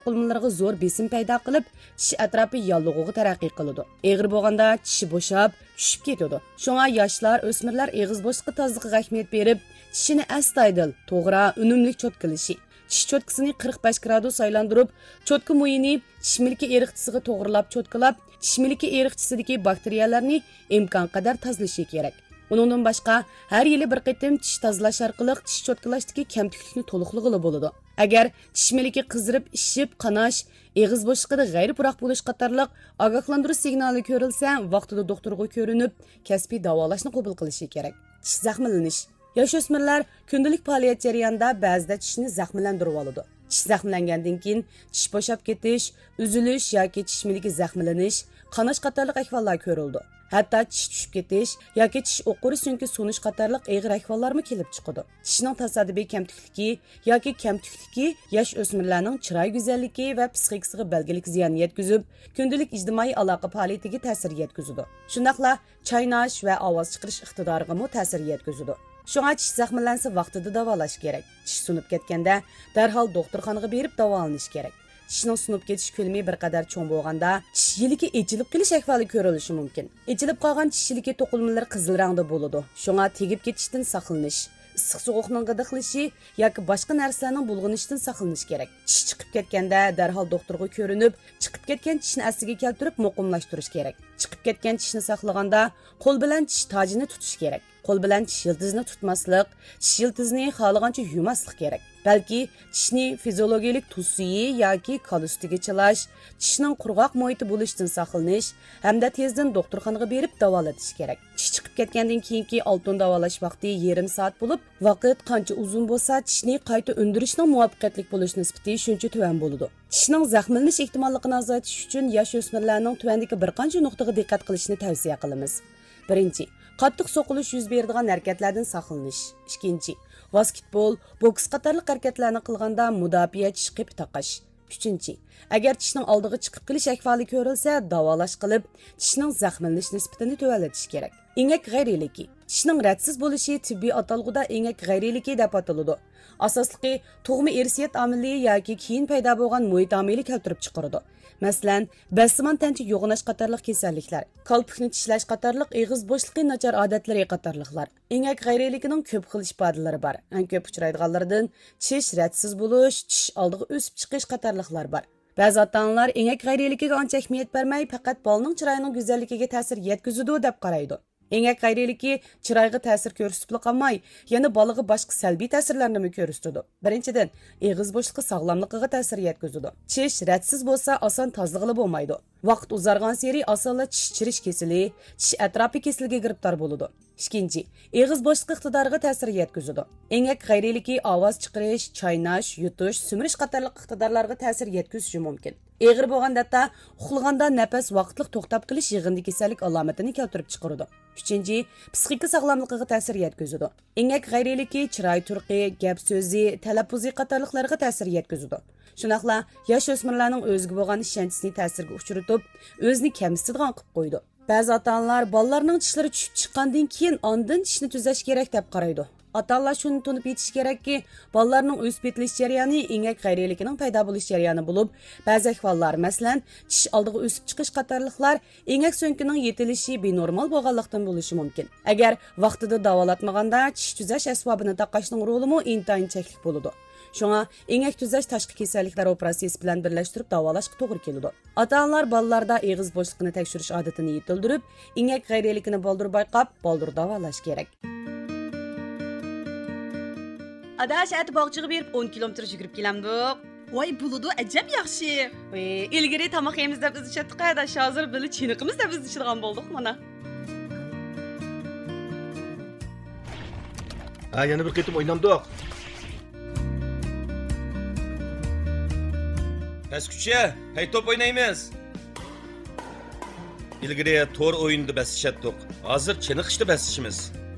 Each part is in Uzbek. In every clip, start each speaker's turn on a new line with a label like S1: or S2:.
S1: to'qimalarga zo'r besim paydo qilib, tish atrofi yallig'iga taraqqiy qiladi. Eg'ir bo'lganda tishi bo'shab, tushib ketadi. Shunga yoshlar, o'smirlar eg'iz bo'shliqi tozaligiga ahamiyat berib, tishini astoydil, to'g'ri, unumli cho'tkilishi. Tish cho'tkisini 45 gradus aylantirib, cho'tka moyini tish milki eriqchisiga to'g'rilab cho'tkilab, tish milki eriqchisidagi bakteriyalarni imkon qadar tozalashi kerak. Uningdan boshqa har yili bir qitim tish tozalash orqali tish cho'tkalashdagi kamtiklikni to'liqlig'ili bo'ladi. Agar tish milki qizirib, ishib, qanash, eg'iz bo'shlig'ida g'ayri puroq bo'lish qatorliq ogohlantirish signali ko'rilsa, vaqtida doktorga ko'rinib, kasbiy davolashni qabul qilishi kerak. Tish zaxmlanish. Yosh o'smirlar kundalik faoliyat jarayonida ba'zida tishni zaxmlantirib oladi. Tish zaxmlangandan keyin tish bo'shab ketish, uzilish yoki tish milki zaxmlanish, qanash qatorliq ahvollar ko'rildi. Hatto tish tushib ketish yoki tish o'quri so'ngki sunish qatorliq og'ir ahvollarmi kelib chiqadi. Tishning tasodifiy kamtikligi yoki kamtikligi yosh o'smirlarning chiroy go'zalligi va psixikasiga belgilik ziyon yetkazib, kundalik ijtimoiy aloqa faoliyatiga ta'sir yetkazadi. Shundaqla chaynash va ovoz chiqarish iqtidoriga ham ta'sir yetkazadi. Shunga tish zaxmlansa vaqtida davolash kerak. Tish sunib ketganda darhol doktorxonaga berib davolanish kerak. Tishning sunib ketish ko'lami bir qadar cho'ng bo'lganda, tish yiliki echilib qilish ahvoli ko'rilishi mumkin. Echilib qolgan tish yiliki to'qilmalar qizil rangda bo'ladi. Shunga tegib ketishdan saqlanish, issiq sovuqning g'idiqlishi yoki boshqa narsalarning bulg'anishidan saqlanish kerak. Tish chiqib ketganda darhol doktorga ko'rinib, chiqib ketgan tishni asliga keltirib muqimlashtirish kerak. Chiqib ketgan tishni saqlaganda qo'l bilan tish tojini tutish kerak. Qo'l bilan tish yiltizini tutmaslik, tish yiltizini xohlagancha yumaslik kerak. Balki tishni fiziologik tusiyi yoki kolustiga chilash, tishning qurg'oq muhiti bo'lishdan saqlanish hamda tezdan doktorxonaga berib davolatish kerak. Tish chiqib ketgandan keyingi oltin davolash vaqti yarim soat bo'lib, vaqt qancha uzun bo'lsa, tishni qayta undirishning muvaffaqiyatli bo'lish nisbati shuncha tuvan bo'ladi. Tishning zaxmlanish ehtimolligini azaytish uchun yosh o'smirlarning tuvandagi bir qancha nuqtaga diqqat qilishni tavsiya qilamiz. Birinchi, qattiq so'qilish yuz beradigan harakatlardan saqlanish. Ikkinchi, basketbol, boks qatorliq harakatlarni qilganda mudofaa tish qip taqash. Uchinchi, agar tishning oldiga chiqib kelish ahvoli ko'rilsa, davolash qilib, tishning zaxmlanish nisbatini tuvalatish kerak. Engak g'ayriligi. Tishning radsiz bo'lishi tibbiy atalg'uda engak g'ayriligi deb ataladi. Asosligi tug'ma irsiyat omili yoki keyin paydo bo'lgan muhit omili keltirib chiqaradi. Masalan, basman tanchi yo'g'inash qatorliq kasalliklar, qalpikni tishlash qatorliq eg'iz bo'shliqi nachar odatlari qatorliqlar. Engak g'ayriligining ko'p xil ifodalari bor. Eng ko'p uchraydiganlardan tish radsiz bo'lish, tish oldiga o'sib chiqish qatorliqlar bor. Ba'zi ota-onalar engak g'ayriligiga ancha ahamiyat bermay, faqat bolaning chiroyining go'zalligiga ta'sir yetkazadi deb qaraydi. Engak g'ayriligi chiroyga ta'sir ko'rsatib qolmay, yana bolaga boshqa salbiy ta'sirlarni ko'rsatadi. Birinchidan, eg'iz bo'shliqi sog'lomligiga ta'sir yetkazadi. Tish radsiz bo'lsa, oson tozaligi bo'lmaydi. Vaqt uzargan sari osonla tish chirish kesili, tish atrofi kesilga giribtor bo'ladi. Ikkinchi, eg'iz bo'shliqi iqtidoriga ta'sir yetkazadi. Engak g'ayriligi ovoz chiqarish, chaynash, yutish, sumirish qatorliq iqtidorlarga ta'sir yetkazishi mumkin. Eg'ir bo'lganda uxlaganda nafas vaqtliq to'xtab qilish yig'indi kasallik alomatini keltirib chiqaradi. Uchinchi, psixika sog'lomligiga ta'sir yetkazadi. Engak g'ayriligi chiroy turqi, gap so'zi, talaffuzi qatorliqlarga ta'sir yetkazadi. Shunaqla yosh o'smirlarning o'ziga bo'lgan ishonchisini ta'sirga uchratib, o'zini kamsitadigan qilib qo'ydi. Ba'zi ota-onalar bolalarning tishlari tushib chiqqandan keyin ondan tishni tuzash kerak deb qaraydi. Ota-onalar shuni tunib yetish kerakki, bolalarning o'sib yetilish jarayoni engak g'ayriligining paydo bo'lish jarayoni bo'lib, ba'zi ahvollar, masalan, tish oldiga o'sib chiqish qatorliqlar engak so'nkining yetilishi benormal bo'lganlikdan bo'lishi mumkin. Agar vaqtida davolatmaganda tish tuzash asbobini taqashning rolimi intayin cheklik bo'ladi. Shunga engak tuzash tashqi kasalliklar operatsiyasi bilan birlashtirib davolashga to'g'ri keladi. Ota-onalar bolalarda eg'iz bo'shligini tekshirish odatini yetildirib, engak g'ayriligini boldir bayqab, boldir davolash kerak. Adash ati bog'chiga berib 10 kilometr yugurib kelamdik.
S2: Voy buludu ajab yaxshi.
S1: Ilgari tomoq yemiz deb biz chatdik, adash hozir bili chiniqimiz deb biz ichirgan bo'ldik mana.
S3: Yana bir qitim o'ynamdik. Pesküçe, hey top oynaymiz. İlgari tor o'yinda basishatdik. Hozir chiniqishda basishimiz.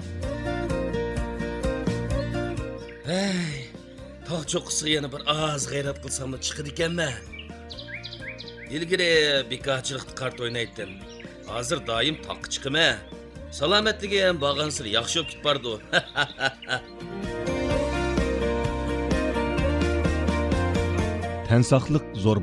S3: Hey, tog' cho'qqisiga yana bir oz g'ayrat qilsam chiqadi ekanmi? Ilgari bekorchilikda kart o'ynaydim. Hozir doim tog' chiqimi. Salomatligi ham borgansir yaxshi bo'lib ketib bordi.
S4: tan saqliq zo'r